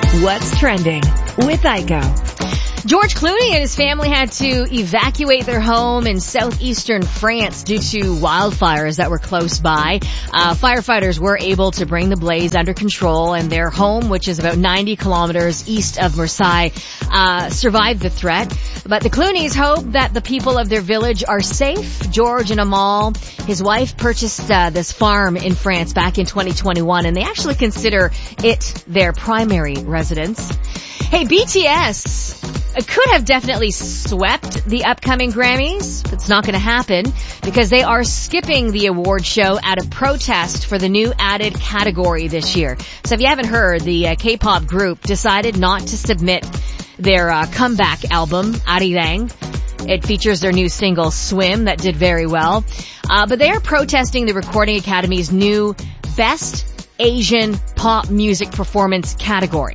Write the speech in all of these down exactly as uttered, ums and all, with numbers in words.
What's Trending with Aiko. George Clooney and his family had to evacuate their home in southeastern France due to wildfires that were close by. Uh, firefighters were able to bring the blaze under control, and their home, which is about ninety kilometers east of Marseille, uh, survived the threat. But the Clooneys hope that the people of their village are safe. George and Amal, his wife, purchased uh, this farm in France back in twenty twenty-one, and they actually consider it their primary residence. Hey, B T S could have definitely swept the upcoming Grammys, but it's not going to happen because they are skipping the award show out of protest for the new added category this year. So if you haven't heard, the uh, K-pop group decided not to submit their uh, comeback album, Arirang. It features their new single, Swim, that did very well. Uh, but they are protesting the Recording Academy's new Best Asian Pop Music Performance category.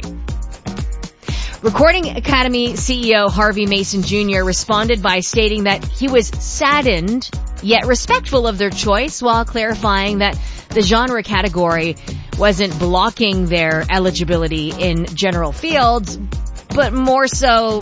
Recording Academy C E O Harvey Mason Junior responded by stating that he was saddened, yet respectful of their choice, while clarifying that the genre category wasn't blocking their eligibility in general fields, but more so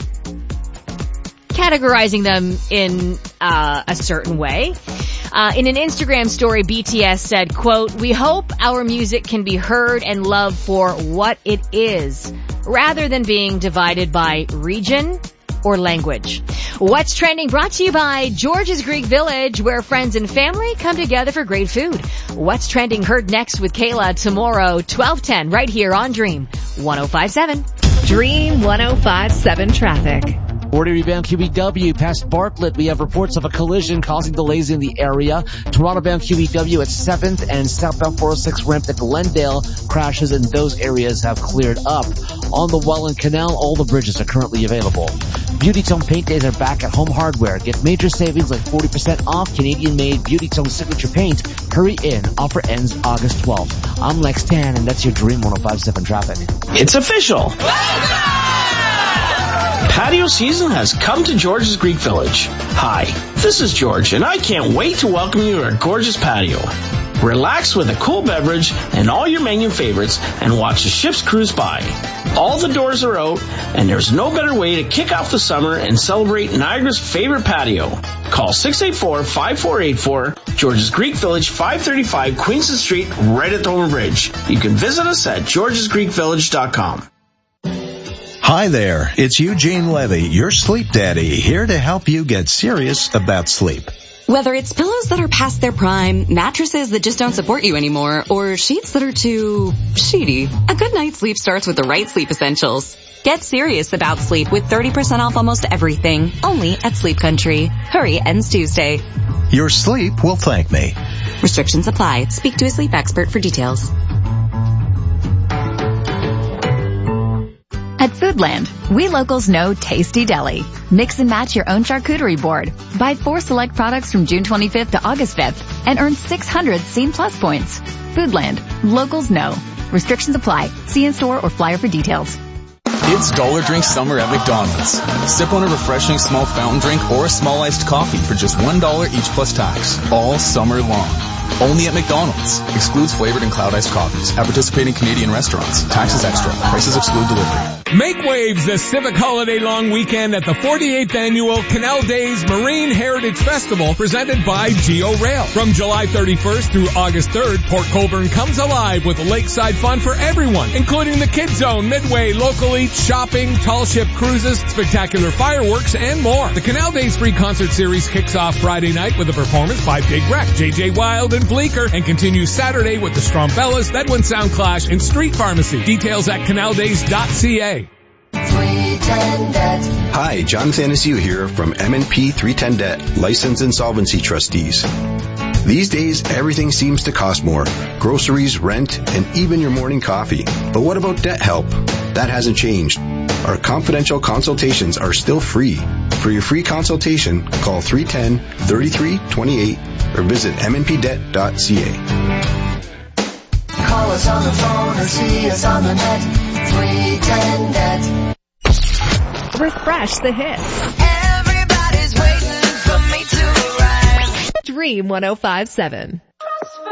categorizing them in uh, a certain way. Uh, in an Instagram story, B T S said, quote, "We hope our music can be heard and loved for what it is, rather than being divided by region or language." What's Trending brought to you by George's Greek Village, where friends and family come together for great food. What's Trending heard next with Kayla tomorrow, twelve ten, right here on Dream one oh five point seven. Dream one oh five point seven traffic. forty bound Q E W past Bartlett. We have reports of a collision causing delays in the area. Toronto bound Q E W at seventh and southbound four oh six ramp at Glendale. Crashes in those areas have cleared up. On the Welland Canal, all the bridges are currently available. Beauty Tone paint days are back at Home Hardware. Get major savings like forty percent off Canadian-made Beauty Tone signature paint. Hurry in. Offer ends August twelfth. I'm Lex Tan, and that's your Dream one oh five point seven traffic. It's official. Patio season has come to George's Greek Village. Hi, this is George, and I can't wait to welcome you to our gorgeous patio. Relax with a cool beverage and all your menu favorites and watch the ships cruise by. All the doors are out, and there's no better way to kick off the summer and celebrate Niagara's favorite patio. Call six eight four, five four eight four, George's Greek Village, five thirty-five Queenston Street, right at the Homer Bridge. You can visit us at georges greek village dot com. Hi there, it's Eugene Levy, your sleep daddy, here to help you get serious about sleep. Whether it's pillows that are past their prime, mattresses that just don't support you anymore, or sheets that are too sheety, a good night's sleep starts with the right sleep essentials. Get serious about sleep with thirty percent off almost everything, only at Sleep Country. Hurry, ends Tuesday. Your sleep will thank me. Restrictions apply. Speak to a sleep expert for details. At Foodland, we locals know Tasty Deli. Mix and match your own charcuterie board. Buy four select products from June twenty-fifth to August fifth and earn six hundred Scene Plus points. Foodland, locals know. Restrictions apply. See in store or flyer for details. It's Dollar Drink Summer at McDonald's. Sip on a refreshing small fountain drink or a small iced coffee for just one dollar each plus tax. All summer long. Only at McDonald's. Excludes flavored and cloud iced coffees. At participating Canadian restaurants. Taxes extra. Prices exclude delivery. Make waves this civic holiday long weekend at the forty-eighth Annual Canal Days Marine Heritage Festival presented by Geo Rail. From July thirty-first through August third, Port Colborne comes alive with lakeside fun for everyone, including the Kids Zone, Midway, local eats, shopping, tall ship cruises, spectacular fireworks, and more. The Canal Days Free Concert Series kicks off Friday night with a performance by Big Wreck, J J Wild, and Bleecker, and continues Saturday with the Strombellas, Bedouin Sound Clash, and Street Pharmacy. Details at canal days dot c a. Hi, John Thanasiu here from M and P three ten Debt, Licensed Insolvency Trustees. These days, everything seems to cost more. Groceries, rent, and even your morning coffee. But what about debt help? That hasn't changed. Our confidential consultations are still free. For your free consultation, call three one zero, three three two eight or visit m n p debt dot c a. Call us on the phone or see us on the net. three ten Debt. Refresh the hits. Everybody's waiting for me to arrive. Dream one oh five point seven.